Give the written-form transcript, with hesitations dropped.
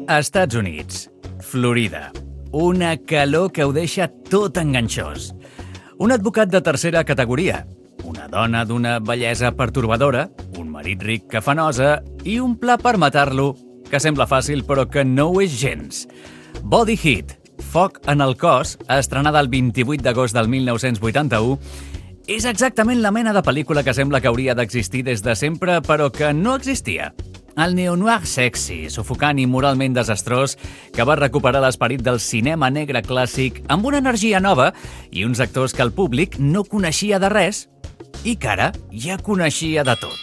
Estats Units, Florida. Una calor que ho deixa tot enganxós. Un advocat de tercera categoria, una dona d'una bellesa pertorbadora, un marit ric que fa nosa i un pla per matar-lo que sembla fàcil però que no ho és gens. Body Heat, Foc en el cos, estrenada el 28 d'agost del 1981, és exactament la mena de pel·lícula que sembla que hauria d'existir des de sempre però que no existia. El neo-noir sexy, sufocant i moralment desastrós que va recuperar l'esperit del cinema negre clàssic amb una energia nova i uns actors que el públic no coneixia de res i que ara ja coneixia de tot.